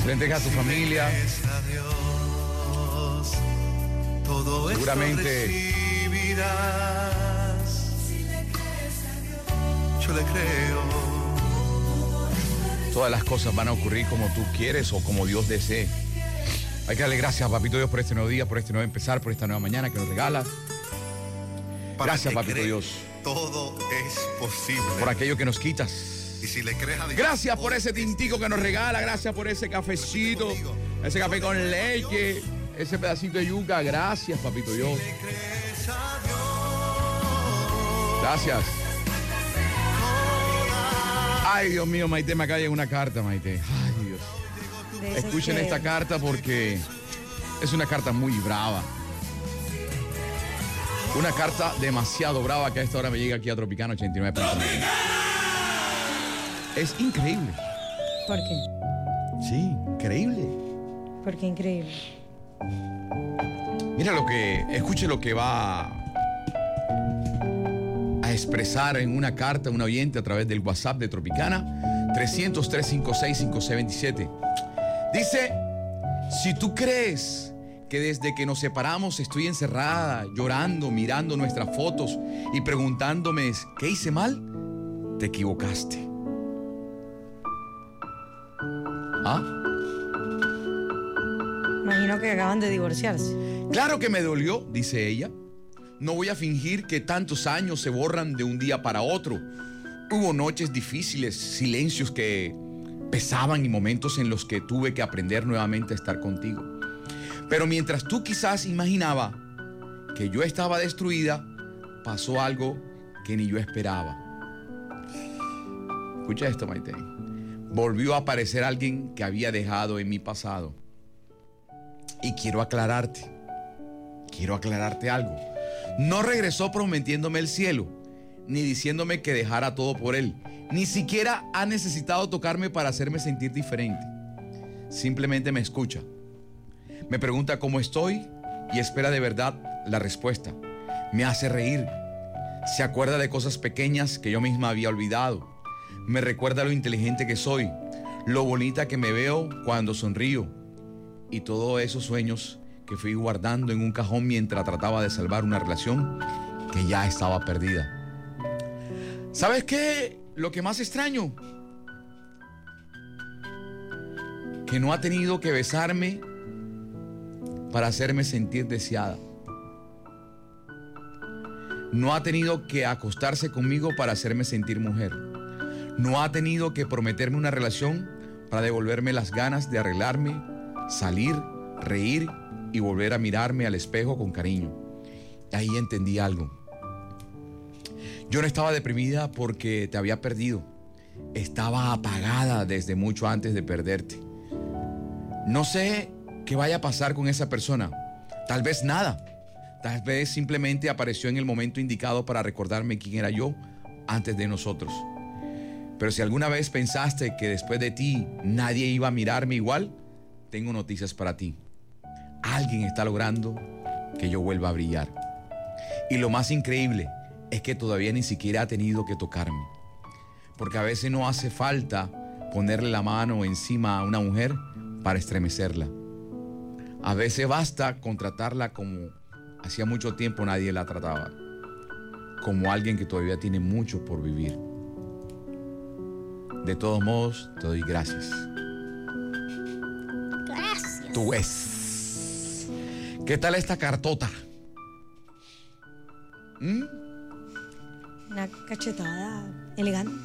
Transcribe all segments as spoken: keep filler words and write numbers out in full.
Se le entrega a tu familia. Seguramente yo le creo. Todas las cosas van a ocurrir como tú quieres o como Dios desee. Hay que darle gracias a Papito Dios por este nuevo día, por este nuevo empezar, por esta nueva mañana que nos regala. Gracias, Papito Dios. Todo es posible. Por aquello que nos quitas. Y si le crees a Dios, gracias por ese tintico que nos regala, gracias por ese cafecito, ese café con leche, ese pedacito de yuca. Gracias, Papito Dios. Gracias. Ay, Dios mío, Maite, me acaba de llegar una carta, Maite. Ay, Dios. Escuchen esta carta porque es una carta muy brava. Una carta demasiado brava que a esta hora me llega aquí a Tropicana ochenta y nueve punto nueve. Es increíble. ¿Por qué? Sí, increíble. ¿Por qué increíble? Mira lo que, escuche lo que va a expresar en una carta un oyente a través del WhatsApp de Tropicana, trescientos, trescientos cincuenta y seis, cincuenta y seis veintisiete. Dice, si tú crees que desde que nos separamos estoy encerrada, llorando, mirando nuestras fotos y preguntándome ¿qué hice mal? Te equivocaste. ¿Ah? Imagino que acaban de divorciarse. Claro que me dolió, dice ella. No voy a fingir que tantos años se borran de un día para otro. Hubo noches difíciles, silencios que pesaban y momentos en los que tuve que aprender nuevamente a estar contigo. Pero mientras tú quizás imaginaba que yo estaba destruida, pasó algo que ni yo esperaba. Escucha esto, Maite. Volvió a aparecer alguien que había dejado en mi pasado. Y quiero aclararte, quiero aclararte algo. No regresó prometiéndome el cielo, ni diciéndome que dejara todo por él. Ni siquiera ha necesitado tocarme para hacerme sentir diferente. Simplemente me escucha. Me pregunta cómo estoy y espera de verdad la respuesta. Me hace reír. Se acuerda de cosas pequeñas que yo misma había olvidado. Me recuerda lo inteligente que soy, lo bonita que me veo cuando sonrío y todos esos sueños que fui guardando en un cajón mientras trataba de salvar una relación que ya estaba perdida. ¿Sabes qué? Lo que más extraño, que no ha tenido que besarme para hacerme sentir deseada. No ha tenido que acostarse conmigo para hacerme sentir mujer. No ha tenido que prometerme una relación para devolverme las ganas de arreglarme, salir, reír y volver a mirarme al espejo con cariño. Ahí entendí algo. Yo no estaba deprimida porque te había perdido. Estaba apagada desde mucho antes de perderte. No sé qué vaya a pasar con esa persona. Tal vez nada. Tal vez simplemente apareció en el momento indicado para recordarme quién era yo antes de nosotros. Pero si alguna vez pensaste que después de ti nadie iba a mirarme igual, tengo noticias para ti. Alguien está logrando que yo vuelva a brillar. Y lo más increíble es que todavía ni siquiera ha tenido que tocarme. Porque a veces no hace falta ponerle la mano encima a una mujer para estremecerla. A veces basta con tratarla como hacía mucho tiempo nadie la trataba. Como alguien que todavía tiene mucho por vivir. De todos modos, te doy gracias. Gracias. Tú ves. ¿Qué tal esta cartota? ¿Mm? Una cachetada elegante.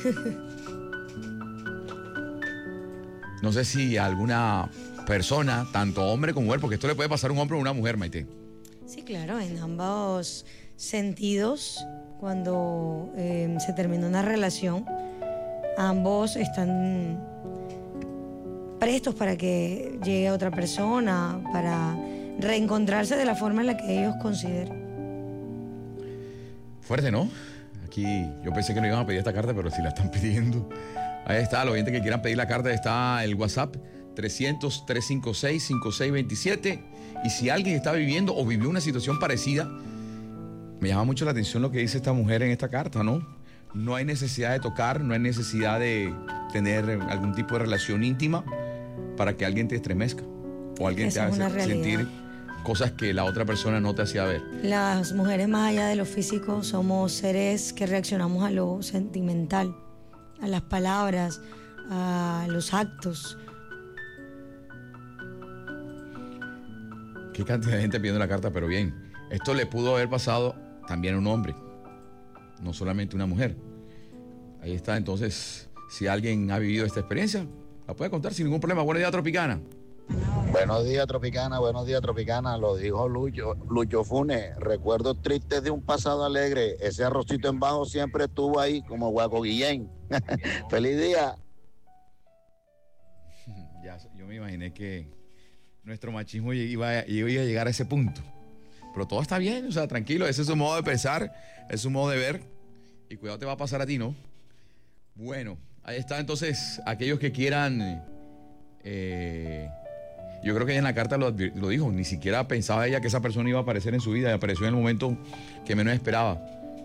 No sé si alguna persona, tanto hombre como mujer, porque esto le puede pasar a un hombre o a una mujer, Maite. Sí, claro, en ambos sentidos, cuando eh, se termina una relación, ambos están prestos para que llegue otra persona, para reencontrarse de la forma en la que ellos consideren. Fuerte, ¿no? Aquí yo pensé que no iban a pedir esta carta, pero si la están pidiendo. Ahí está, los oyentes que quieran pedir la carta, está el WhatsApp trescientos, trescientos cincuenta y seis, cincuenta y seis veintisiete. Y si alguien está viviendo o vivió una situación parecida, me llama mucho la atención lo que dice esta mujer en esta carta, ¿no? No hay necesidad de tocar, no hay necesidad de tener algún tipo de relación íntima para que alguien te estremezca o alguien Esa te es una haga realidad. sentir cosas que la otra persona no te hacía ver. Las mujeres, más allá de lo físico, somos seres que reaccionamos a lo sentimental, a las palabras, a los actos. Qué cantidad de gente pidiendo la carta, pero bien. Esto le pudo haber pasado también a un hombre, no solamente una mujer. Ahí está, entonces, si alguien ha vivido esta experiencia, la puede contar sin ningún problema. Buenos días, Tropicana. Buenos días, Tropicana, buenos días, Tropicana. Lo dijo Lucho, Lucho Funes. Recuerdos tristes de un pasado alegre. Ese arrocito en bajo siempre estuvo ahí como Guaco Guillén. Feliz día. Ya, yo me imaginé que nuestro machismo iba a, iba a llegar a ese punto. Pero todo está bien, o sea, tranquilo. Ese es su modo de pensar, es su modo de ver. Y cuidado, te va a pasar a ti, ¿no? Bueno, ahí está entonces aquellos que quieran... Eh, yo creo que ella en la carta lo, lo dijo, ni siquiera pensaba ella que esa persona iba a aparecer en su vida y apareció en el momento que menos esperaba.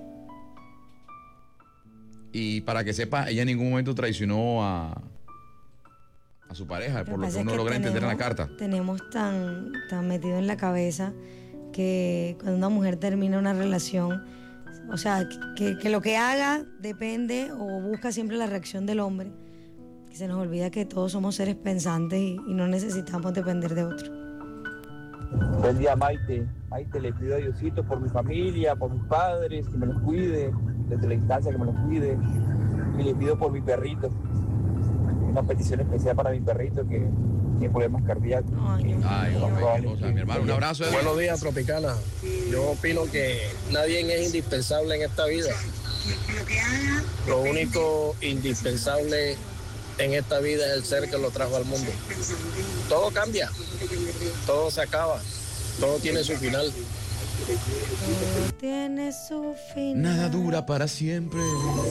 Y para que sepa, ella en ningún momento traicionó a, a su pareja, por lo que uno logra entender en la carta. Tenemos tan, tan metido en la cabeza que cuando una mujer termina una relación, o sea, que, que lo que haga depende o busca siempre la reacción del hombre. Que se nos olvida que todos somos seres pensantes y, y no necesitamos depender de otro. Buen día, Maite. Maite, le pido a Diosito por mi familia, por mis padres, que me los cuide, desde la instancia que me los cuide. Y le pido por mi perrito. Una petición especial para mi perrito que tiene problemas cardíacos. Ay, Ay, hombre, qué cosa, mi hermano. Un abrazo. Edwin. Buenos días, Tropicana. Yo opino que nadie es indispensable en esta vida. Lo único indispensable en esta vida es el ser que lo trajo al mundo. Todo cambia, todo se acaba, todo tiene su final. todo tiene su final. Nada dura para siempre.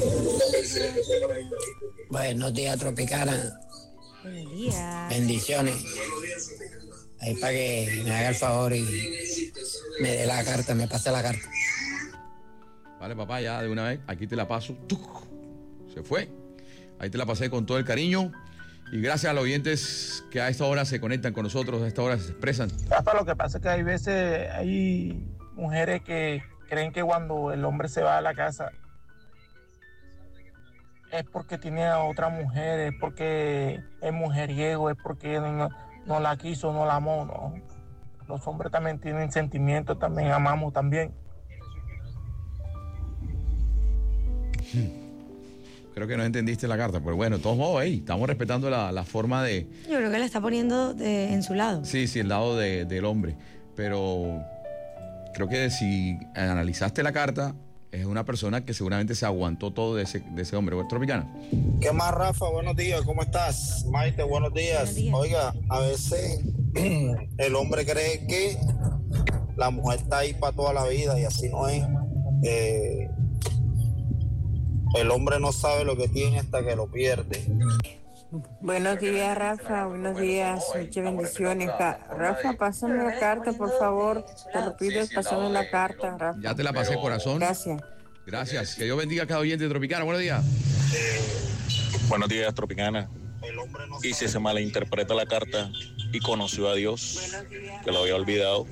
Buenos días, Tropicana. Buenos días. Bendiciones. Ahí para que me haga el favor y me dé la carta, me pase la carta. Vale, papá, ya de una vez, aquí te la paso. ¡Tuc! Se fue. Ahí te la pasé con todo el cariño. Y gracias a los oyentes que a esta hora se conectan con nosotros, a esta hora se expresan. Rafa, lo que pasa es que hay veces, hay mujeres que creen que cuando el hombre se va a la casa es porque tiene a otra mujer, es porque es mujeriego, es porque no, no la quiso, no la amó, no. Los hombres también tienen sentimientos, también amamos también. Hmm. Creo que no entendiste la carta, pero bueno, de todos modos, hey, estamos respetando la, la forma de... Yo creo que la está poniendo de, en su lado. Sí, sí, el lado de, del hombre. Pero creo que si analizaste la carta, es una persona que seguramente se aguantó todo de ese, de ese hombre. Tropicana. ¿Qué más, Rafa? Buenos días, ¿cómo estás? Maite, buenos días. Buenos días. Oiga, a veces el hombre cree que la mujer está ahí para toda la vida y así no es. Eh, el hombre no sabe lo que tiene hasta que lo pierde. Buenos días, Rafa. Buenos días. Muchas bendiciones. Rafa, pásame la carta, por favor. Te lo pido, pásame la carta, Rafa. Ya te la pasé, corazón. Gracias. Gracias. Que Dios bendiga a cada oyente de Tropicana. Buenos días. Buenos días, Tropicana. Y si se malinterpreta la carta y conoció a Dios, que lo había olvidado.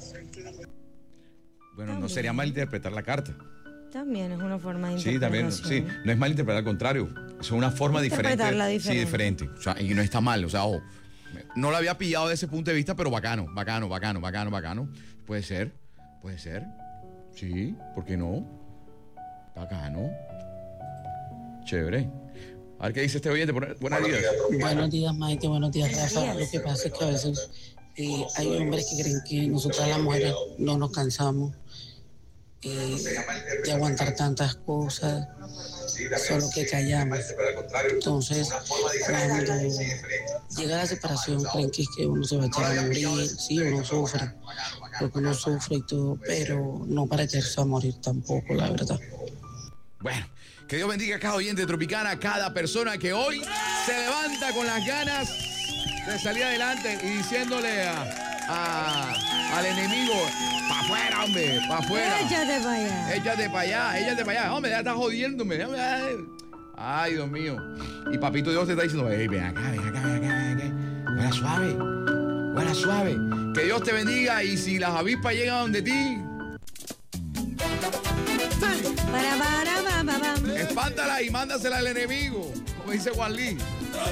Bueno, no sería malinterpretar la carta. También es una forma de Sí, también, sí. No es malinterpretar, al contrario. Es una forma diferente. diferente. Sí, diferente. O sea, y no está mal. O sea, ojo, no lo había pillado desde ese punto de vista, pero bacano, bacano, bacano, bacano, bacano. Puede ser, puede ser. Sí, ¿por qué no? Bacano. Chévere. A ver qué dice este oyente. Buenos días. Buenos días, Maite. Buenos días, Rafa. Lo que pasa es que a veces eh, hay hombres que creen que nosotras las mujeres no nos cansamos eh, de aguantar tantas cosas, solo que callamos. Entonces, cuando llega la separación, creen que es que uno se va a echar a morir. Sí, uno sufre, porque uno sufre y todo, pero no para echarse a morir tampoco, la verdad. Bueno, que Dios bendiga a cada oyente de Tropicana, a cada persona que hoy se levanta con las ganas de salir adelante y diciéndole a, a, al enemigo, pa' afuera, hombre, pa' afuera. Échate para allá. Échate para allá, échate para allá. Hombre, ya estás jodiéndome. Ay, Dios mío. Y papito Dios te está diciendo, hey, ven acá, ven acá, ven acá, ven acá. Buena suave. Buena suave. Que Dios te bendiga y si las avispas llegan donde ti, Para, para, para, para. espántala y mándasela al enemigo, como dice Juan Lee.